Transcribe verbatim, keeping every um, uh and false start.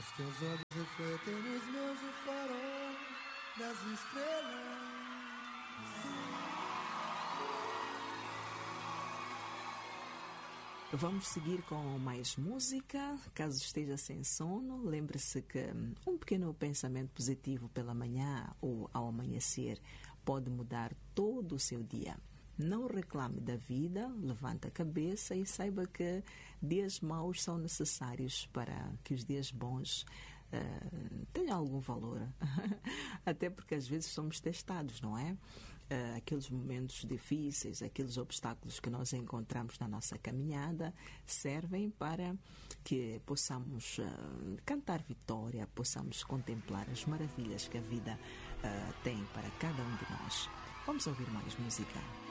Os teus olhos refletem nos meus o farol das estrelas. Vamos seguir com mais música. Caso esteja sem sono, lembre-se que um pequeno pensamento positivo pela manhã ou ao amanhecer pode mudar todo o seu dia. Não reclame da vida, levante a cabeça e saiba que dias maus são necessários para que os dias bons uh, tenham algum valor. Até porque às vezes somos testados, não é? Uh, aqueles momentos difíceis, aqueles obstáculos que nós encontramos na nossa caminhada servem para que possamos uh, cantar vitória, possamos contemplar as maravilhas que a vida uh, tem para cada um de nós. Vamos ouvir mais música.